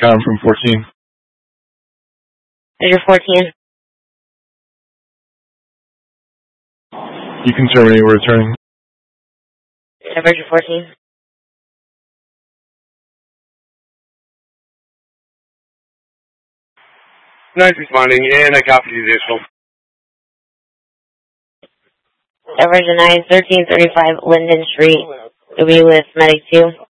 Connor from 14. Measure 14. You can terminate, we're returning. Measure 14. Nice responding, and I copy the additional. Diversion 9, 1335 Linden Street. You'll be with Medic 2.